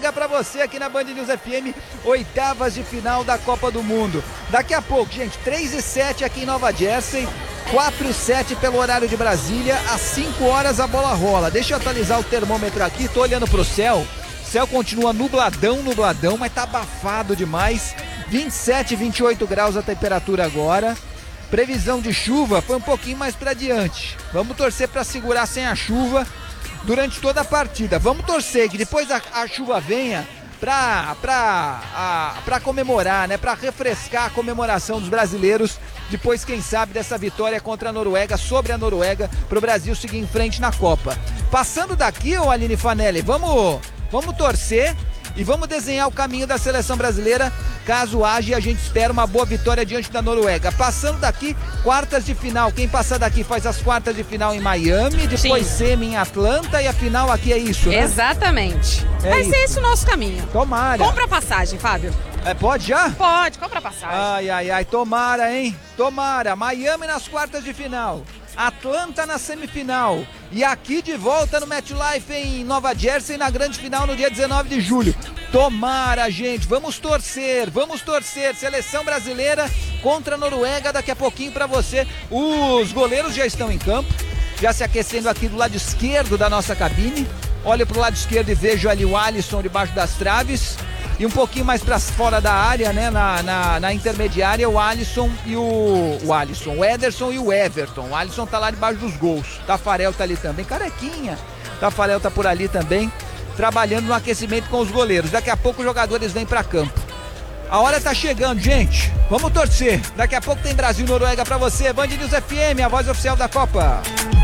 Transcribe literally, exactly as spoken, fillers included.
Noruega pra você aqui na Band News F M, oitavas de final da Copa do Mundo. Daqui a pouco, gente, três e sete aqui em Nova Jersey, quatro e sete pelo horário de Brasília, às cinco horas a bola rola. Deixa eu atualizar o termômetro aqui, tô olhando pro céu, o céu continua nubladão, nubladão, mas tá abafado demais, vinte e sete, vinte e oito graus a temperatura agora. Previsão de chuva foi um pouquinho mais para diante. Vamos torcer para segurar sem a chuva durante toda a partida. Vamos torcer que depois a, a chuva venha para para para comemorar, né? Para refrescar a comemoração dos brasileiros depois, quem sabe, dessa vitória contra a Noruega, sobre a Noruega, para o Brasil seguir em frente na Copa. Passando daqui, ô Aline Fanelli, vamos vamos torcer e vamos desenhar o caminho da seleção brasileira, caso haja, e a gente espera uma boa vitória diante da Noruega. Passando daqui, quartas de final. Quem passar daqui faz as quartas de final em Miami, depois Sim. semi em Atlanta e a final aqui é isso, né? Exatamente. É Vai isso. ser esse o nosso caminho. Tomara. Compra a passagem, Fábio. É, pode já? Pode, compra a passagem. Ai, ai, ai, tomara, hein? Tomara. Miami nas quartas de final. Atlanta na semifinal e aqui de volta no MetLife em Nova Jersey na grande final no dia dezenove de julho. Tomara, gente, vamos torcer, vamos torcer. Seleção brasileira contra a Noruega daqui a pouquinho pra você. Os goleiros já estão em campo, já se aquecendo aqui do lado esquerdo da nossa cabine. Olho pro lado esquerdo e vejo ali o Alisson debaixo das traves. E um pouquinho mais para fora da área, né, na, na, na intermediária, o Alisson e o, o Alisson, o Ederson e o Everton. O Alisson tá lá debaixo dos gols, Tafarel tá ali também, carequinha, Tafarel tá por ali também, trabalhando no aquecimento com os goleiros. Daqui a pouco os jogadores vêm para campo. A hora tá chegando, gente, vamos torcer. Daqui a pouco tem Brasil e Noruega para você, Band News F M, a voz oficial da Copa.